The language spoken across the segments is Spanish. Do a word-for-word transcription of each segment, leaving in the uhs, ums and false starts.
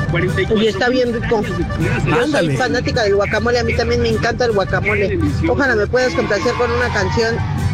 Y está bien rico. Yo Ándale. soy fanática del guacamole, a mí también me encanta el guacamole. Ojalá me puedas complacer con una canción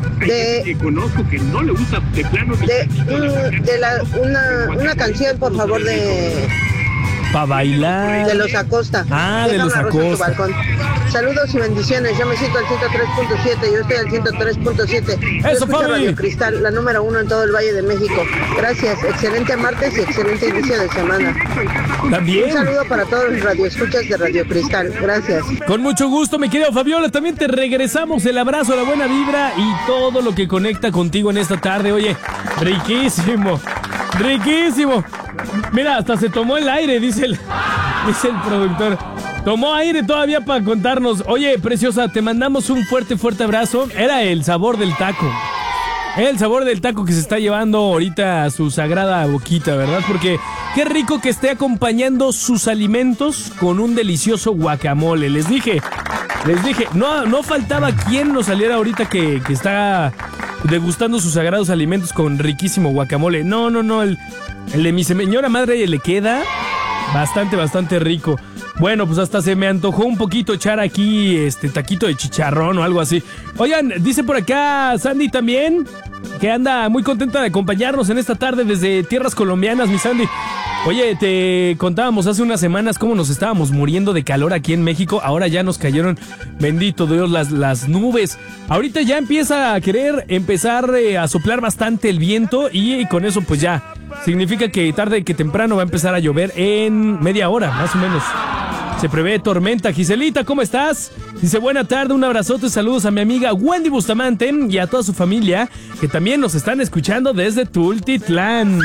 de que conozco que no le gusta de plano de, mm, de la, una, una canción, por favor, de Pa' bailar. de los Acosta. Ah, de Deja los una rosa en tu Acosta. balcón. Saludos y bendiciones. Yo me siento al ciento tres punto siete. Yo estoy al ciento tres punto siete. Yo Eso, escucho Fabi. Radio Cristal, la número uno en todo el Valle de México. Gracias. Excelente martes y excelente inicio de semana. También. Un saludo para todos los radioescuchas de Radio Cristal. Gracias. Con mucho gusto, mi querido Fabiola. También te regresamos el abrazo, la buena vibra y todo lo que conecta contigo en esta tarde. Oye, riquísimo, riquísimo. Mira, hasta se tomó el aire, dice el, dice el productor. Tomó aire todavía para contarnos. Oye, preciosa, te mandamos un fuerte, fuerte abrazo. Era el sabor del taco. Era el sabor del taco que se está llevando ahorita a su sagrada boquita, ¿verdad? Porque qué rico que esté acompañando sus alimentos con un delicioso guacamole. Les dije, les dije, no, no faltaba quien nos saliera ahorita que, que está degustando sus sagrados alimentos con riquísimo guacamole. No, no, no, el, el de mi señora madre le queda bastante, bastante rico. Bueno, pues hasta se me antojó un poquito echar aquí este taquito de chicharrón o algo así. Oigan, dice por acá Sandy también que anda muy contenta de acompañarnos en esta tarde desde tierras colombianas, mi Sandy. Oye, te contábamos hace unas semanas cómo nos estábamos muriendo de calor aquí en México. Ahora ya nos cayeron, bendito Dios, las, las nubes. Ahorita ya empieza a querer empezar eh, a soplar bastante el viento y, y con eso pues ya significa que tarde que temprano va a empezar a llover en media hora, más o menos. Se prevé tormenta. Giselita, ¿cómo estás? Dice, buena tarde, un abrazote, saludos a mi amiga Wendy Bustamante y a toda su familia que también nos están escuchando desde Tultitlán.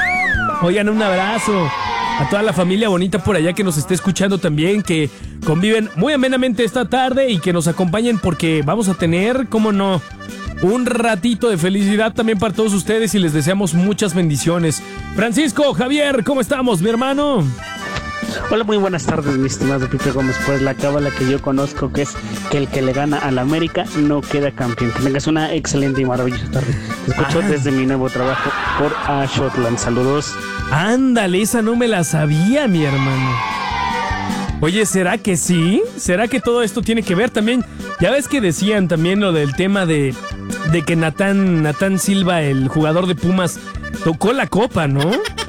Oigan, un abrazo a toda la familia bonita por allá que nos esté escuchando también, que conviven muy amenamente esta tarde y que nos acompañen porque vamos a tener, cómo no, un ratito de felicidad también para todos ustedes y les deseamos muchas bendiciones. Francisco, Javier, ¿cómo estamos, mi hermano? Hola, muy buenas tardes, mi estimado Pipe Gómez. Pues la cábala que yo conozco, que es que el que le gana al América no queda campeón. Que tengas una excelente y maravillosa tarde. Te escucho Ah. desde mi nuevo trabajo por Ashotland. Saludos. Ándale, esa no me la sabía, mi hermano. Oye, ¿será que sí? ¿Será que todo esto tiene que ver también? Ya ves que decían también lo del tema de, de que Natán, Natán Silva, el jugador de Pumas, tocó la copa, ¿no?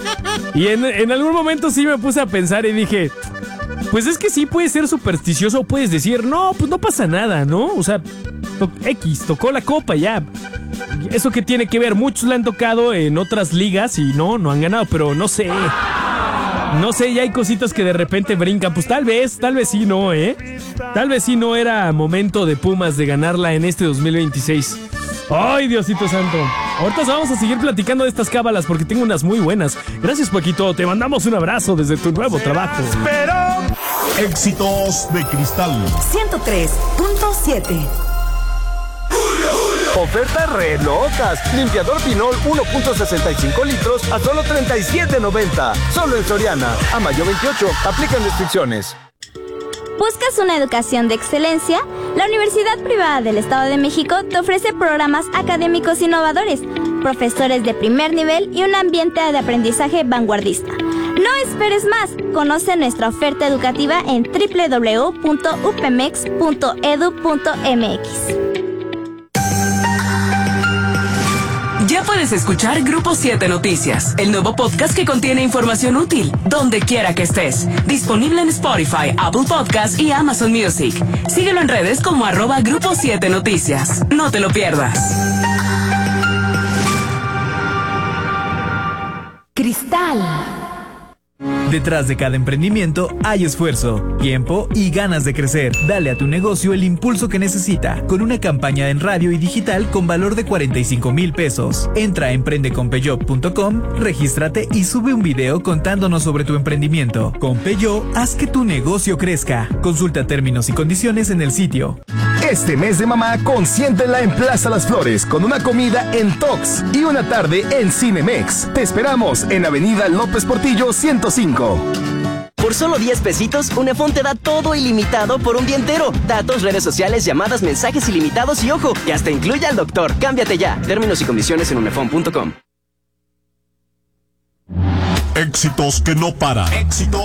Y en, en algún momento sí me puse a pensar y dije, pues es que sí puedes ser supersticioso o puedes decir, no, pues no pasa nada, ¿no? O sea, to- X, tocó la copa ya. ¿Eso qué tiene que ver? Muchos la han tocado en otras ligas y no, no han ganado, pero no sé. No sé, ya hay cositas que de repente brincan. Pues tal vez, tal vez sí no, ¿eh? Tal vez sí no era momento de Pumas de ganarla en este dos mil veintiséis. ¡Ay, Diosito Santo! Ahorita vamos a seguir platicando de estas cábalas porque tengo unas muy buenas. Gracias, Paquito. Te mandamos un abrazo desde tu nuevo trabajo. Éxitos de Cristal. ciento tres punto siete. Ofertas re locas. Limpiador Pinol uno punto sesenta y cinco litros a solo treinta y siete noventa. Solo en Soriana. A mayo veintiocho. Aplican restricciones. ¿Buscas una educación de excelencia? La Universidad Privada del Estado de México te ofrece programas académicos innovadores, profesores de primer nivel y un ambiente de aprendizaje vanguardista. No esperes más. Conoce nuestra oferta educativa en doble u doble u doble u punto u p m e x punto e d u punto m x. Ya puedes escuchar Grupo siete Noticias, el nuevo podcast que contiene información útil, donde quiera que estés. Disponible en Spotify, Apple Podcasts y Amazon Music. Síguelo en redes como arroba Grupo siete Noticias. No te lo pierdas. Cristal. Detrás de cada emprendimiento hay esfuerzo, tiempo y ganas de crecer. Dale a tu negocio el impulso que necesita con una campaña en radio y digital con valor de cuarenta y cinco mil pesos. Entra a emprende con peugeot punto com, regístrate y sube un video contándonos sobre tu emprendimiento. Con Peugeot, haz que tu negocio crezca. Consulta términos y condiciones en el sitio. Este mes de mamá, consiéntela en Plaza Las Flores con una comida en Tox y una tarde en Cinemex. Te esperamos en Avenida López Portillo ciento cinco. Por solo diez pesitos, Unefón te da todo ilimitado por un día entero. Datos, redes sociales, llamadas, mensajes ilimitados y ojo, que hasta incluye al doctor. Cámbiate ya. Términos y condiciones en unefón punto com. Éxitos que no paran. Éxitos